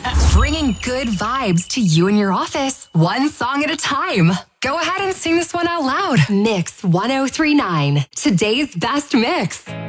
Bringing good vibes to you and your office, one song at a time. Go ahead and sing this one out loud. Mix 1039, today's best mix.